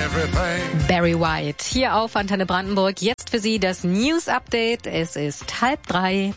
everything. Barry White hier auf Antenne Brandenburg. Jetzt für Sie das News Update. Es ist 2:30.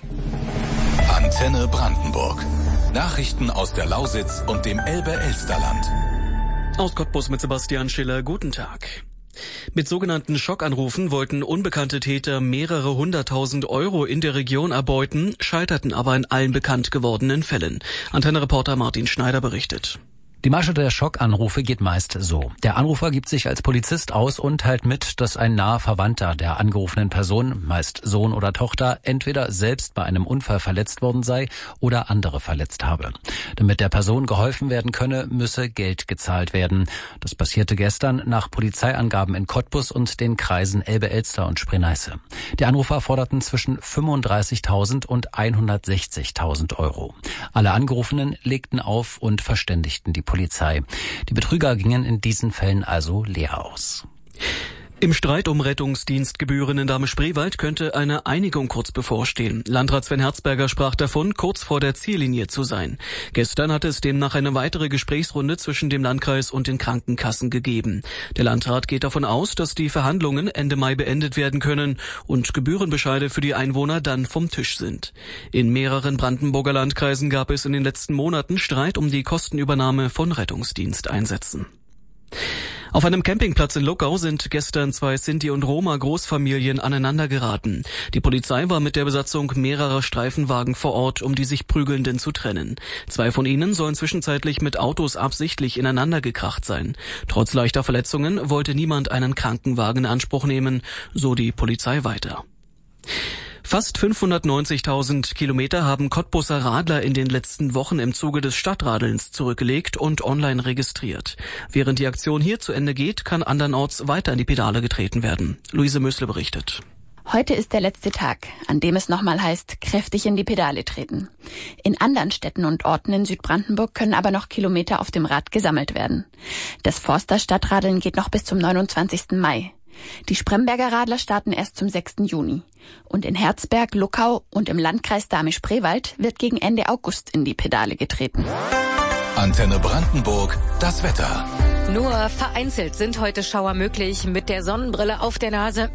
Antenne Brandenburg. Nachrichten aus der Lausitz und dem Elbe-Elsterland. Aus Cottbus mit Sebastian Schiller. Guten Tag. Mit sogenannten Schockanrufen wollten unbekannte Täter mehrere 100.000 Euro in der Region erbeuten, scheiterten aber in allen bekannt gewordenen Fällen. Antenne-Reporter Martin Schneider berichtet. Die Masche der Schockanrufe geht meist so. Der Anrufer gibt sich als Polizist aus und teilt mit, dass ein naher Verwandter der angerufenen Person, meist Sohn oder Tochter, entweder selbst bei einem Unfall verletzt worden sei oder andere verletzt habe. Damit der Person geholfen werden könne, müsse Geld gezahlt werden. Das passierte gestern nach Polizeiangaben in Cottbus und den Kreisen Elbe-Elster und Spree-Neiße. Die Anrufer forderten zwischen 35.000 und 160.000 Euro. Alle Angerufenen legten auf und verständigten die Polizei. Die Betrüger gingen in diesen Fällen also leer aus. Im Streit um Rettungsdienstgebühren in Dahme-Spreewald könnte eine Einigung kurz bevorstehen. Landrat Sven Herzberger sprach davon, kurz vor der Ziellinie zu sein. Gestern hatte es demnach eine weitere Gesprächsrunde zwischen dem Landkreis und den Krankenkassen gegeben. Der Landrat geht davon aus, dass die Verhandlungen Ende Mai beendet werden können und Gebührenbescheide für die Einwohner dann vom Tisch sind. In mehreren Brandenburger Landkreisen gab es in den letzten Monaten Streit um die Kostenübernahme von Rettungsdiensteinsätzen. Auf einem Campingplatz in Luckau sind gestern 2 Sinti- und Roma-Großfamilien aneinandergeraten. Die Polizei war mit der Besatzung mehrerer Streifenwagen vor Ort, um die sich Prügelnden zu trennen. 2 von ihnen sollen zwischenzeitlich mit Autos absichtlich ineinander gekracht sein. Trotz leichter Verletzungen wollte niemand einen Krankenwagen in Anspruch nehmen, so die Polizei weiter. Fast 590.000 Kilometer haben Cottbuser Radler in den letzten Wochen im Zuge des Stadtradelns zurückgelegt und online registriert. Während die Aktion hier zu Ende geht, kann andernorts weiter in die Pedale getreten werden. Luise Mösle berichtet. Heute ist der letzte Tag, an dem es nochmal heißt, kräftig in die Pedale treten. In anderen Städten und Orten in Südbrandenburg können aber noch Kilometer auf dem Rad gesammelt werden. Das Forster Stadtradeln geht noch bis zum 29. Mai. Die Spremberger Radler starten erst zum 6. Juni. Und in Herzberg, Luckau und im Landkreis Dahme-Spreewald wird gegen Ende August in die Pedale getreten. Antenne Brandenburg, das Wetter. Nur vereinzelt sind heute Schauer möglich. Mit der Sonnenbrille auf der Nase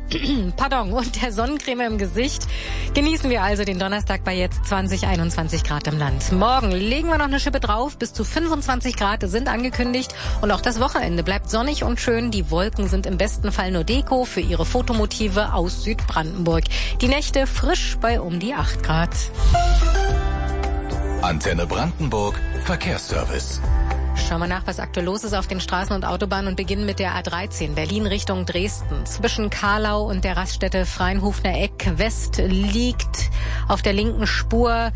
und der Sonnencreme im Gesicht genießen wir also den Donnerstag bei jetzt 21 Grad im Land. Morgen legen wir noch eine Schippe drauf. Bis zu 25 Grad sind angekündigt. Und auch das Wochenende bleibt sonnig und schön. Die Wolken sind im besten Fall nur Deko für Ihre Fotomotive aus Südbrandenburg. Die Nächte frisch bei um die 8 Grad. Antenne Brandenburg, Verkehrsservice. Schauen wir nach, was aktuell los ist auf den Straßen und Autobahnen und beginnen mit der A13 Berlin Richtung Dresden. Zwischen Karlau und der Raststätte Freinhofener Eck West sind auf der linken Spur,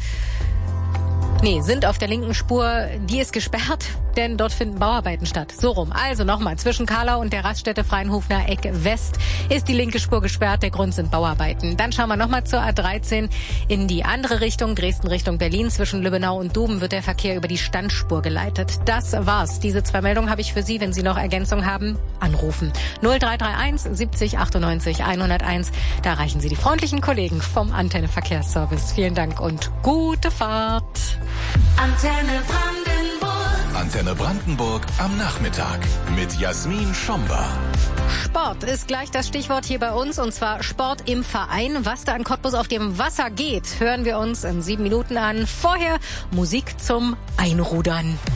die ist gesperrt, denn dort finden Bauarbeiten statt. So rum. Also nochmal, zwischen Karlau und der Raststätte Freinhofener Eck West ist die linke Spur gesperrt. Der Grund sind Bauarbeiten. Dann schauen wir nochmal zur A13 in die andere Richtung, Dresden Richtung Berlin. Zwischen Lübbenau und Duben wird der Verkehr über die Standspur geleitet. Das war's. Diese 2 Meldungen habe ich für Sie. Wenn Sie noch Ergänzung haben, anrufen. 0331 70 98 101. Da erreichen Sie die freundlichen Kollegen vom Antenne Verkehrsservice. Vielen Dank und gute Fahrt. Antenne Brandenburg. Antenne Brandenburg am Nachmittag mit Jasmin Schomba. Sport ist gleich das Stichwort hier bei uns, und zwar Sport im Verein. Was da in Cottbus auf dem Wasser geht, hören wir uns in 7 Minuten an. Vorher Musik zum Einrudern.